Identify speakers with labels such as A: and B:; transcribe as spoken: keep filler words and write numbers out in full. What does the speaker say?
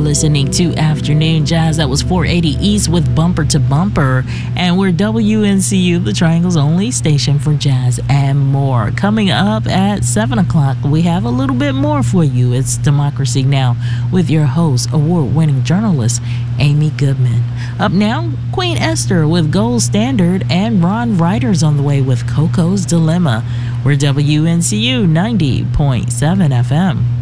A: listening to Afternoon Jazz. That was four eighty East with Bumper to Bumper. And we're W N C U, the Triangle's only station for jazz and more. Coming up at seven o'clock, we have a little bit more for you. It's Democracy Now! With your host, award-winning journalist, Amy Goodman. Up now, Queen Esther with Gold Standard, and Ron Ryder's on the way with Coco's Dilemma. We're W N C U ninety point seven F M.